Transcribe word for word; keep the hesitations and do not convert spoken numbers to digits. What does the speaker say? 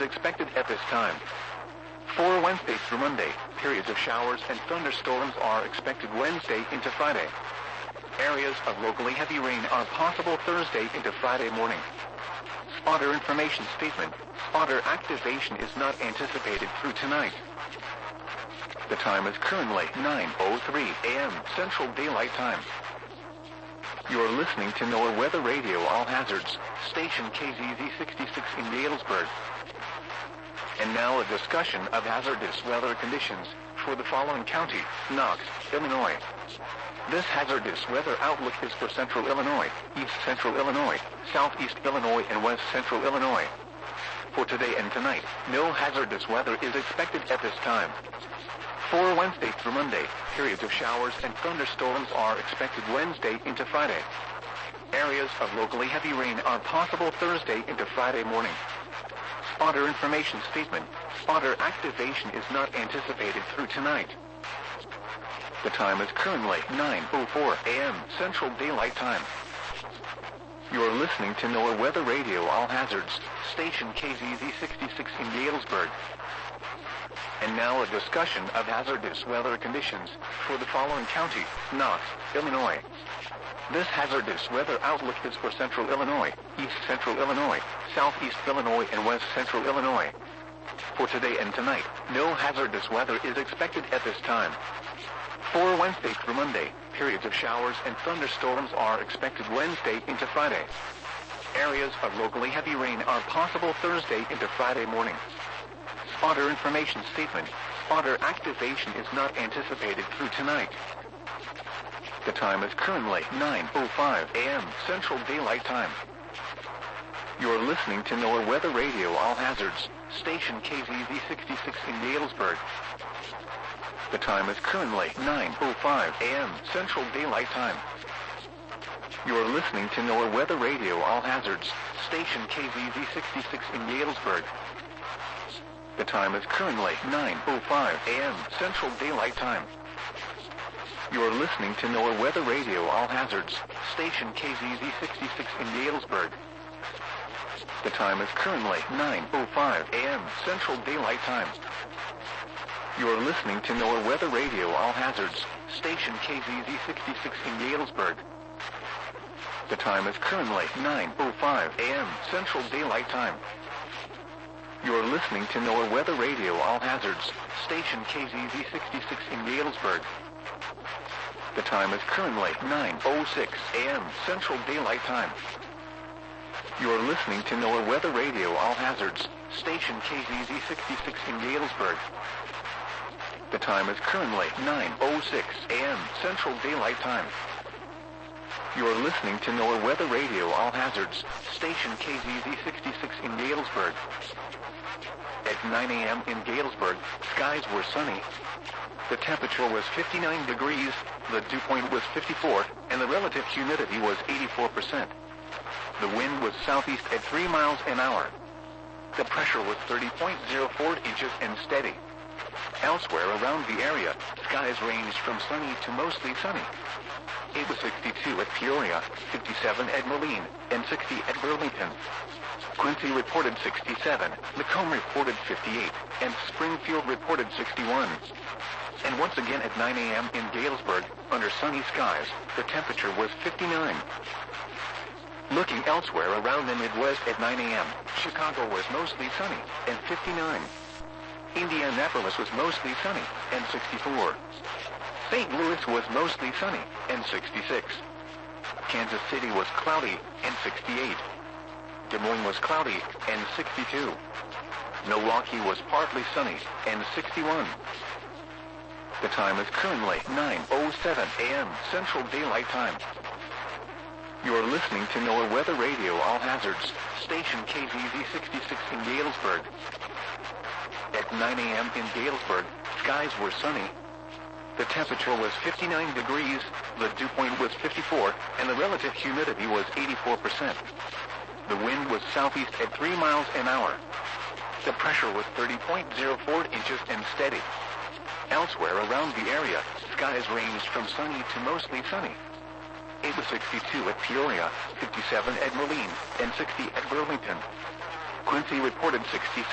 expected at this time. For Wednesday through Monday, periods of showers and thunderstorms are expected Wednesday into Friday. Areas of locally heavy rain are possible Thursday into Friday morning. Spotter information statement. Spotter activation is not anticipated through tonight. The time is currently nine oh three a m Central Daylight Time. You are listening to NOAA Weather Radio All Hazards, station K Z Z sixty-six in Galesburg. And now a discussion of hazardous weather conditions for the following county: Knox, Illinois. This hazardous weather outlook is for central Illinois, east central Illinois, southeast Illinois, and west central Illinois. For today and tonight, no hazardous weather is expected at this time. For Wednesday through Monday, periods of showers and thunderstorms are expected Wednesday into Friday. Areas of locally heavy rain are possible Thursday into Friday morning. Spotter information statement. Spotter activation is not anticipated through tonight. The time is currently nine oh four a m Central Daylight Time. You are listening to NOAA Weather Radio All Hazards, station K Z Z sixty-six in Galesburg. And now a discussion of hazardous weather conditions for the following county: Knox, Illinois. This hazardous weather outlook is for central Illinois, east central Illinois, southeast Illinois, and west central Illinois. For today and tonight, no hazardous weather is expected at this time. For Wednesday through Monday, periods of showers and thunderstorms are expected Wednesday into Friday. Areas of locally heavy rain are possible Thursday into Friday morning. Spotter information statement. Spotter activation is not anticipated through tonight. The time is currently nine oh five a m Central Daylight Time. You are listening to NOAA Weather Radio All Hazards, station K Z Z sixty-six in Galesburg. The time is currently nine oh five a m Central Daylight Time. You are listening to NOAA Weather Radio All Hazards, station K Z Z sixty-six in Galesburg. The time is currently nine oh five a m Central Daylight Time. You are listening to NOAA Weather Radio All Hazards, station K Z Z sixty-six in Galesburg. The time is currently nine oh five a m Central Daylight Time. You are listening to NOAA Weather Radio All Hazards, station K Z Z sixty-six in Galesburg. The time is currently nine oh five a m Central Daylight Time. You are listening to NOAA Weather Radio All Hazards, station K Z Z sixty-six in Galesburg. The time is currently nine oh six a m Central Daylight Time. You are listening to NOAA Weather Radio All Hazards, station K Z Z sixty-six in Galesburg. The time is currently nine oh six a m Central Daylight Time. You are listening to NOAA Weather Radio All Hazards, station K Z Z sixty-six in Galesburg. At nine a m in Galesburg, skies were sunny. The temperature was fifty-nine degrees, the dew point was fifty-four, and the relative humidity was eighty-four percent. The wind was southeast at three miles an hour. The pressure was thirty point oh four inches and steady. Elsewhere around the area, skies ranged from sunny to mostly sunny. It was sixty-two at Peoria, fifty-seven at Moline, and sixty at Burlington. Quincy reported sixty-seven, Macomb reported fifty-eight, and Springfield reported sixty-one. And once again at nine a m in Galesburg, under sunny skies, the temperature was fifty-nine. Looking elsewhere around the Midwest at nine a m, Chicago was mostly sunny, and fifty-nine. Indianapolis was mostly sunny, and sixty-four. Saint Louis was mostly sunny, and sixty-six. Kansas City was cloudy, and sixty-eight. Des Moines was cloudy, and sixty-two. Milwaukee was partly sunny, and sixty-one. The time is currently nine oh seven a m Central Daylight Time. You are listening to NOAA Weather Radio All Hazards, station K Z Z sixty-six in Galesburg. At nine a m in Galesburg, skies were sunny. The temperature was fifty-nine degrees, the dew point was fifty-four, and the relative humidity was eighty-four percent. The wind was southeast at three miles an hour. The pressure was thirty point oh four inches and steady. Elsewhere around the area, skies ranged from sunny to mostly sunny. It was sixty-two at Peoria, fifty-seven at Moline, and sixty at Burlington. Quincy reported sixty-seven.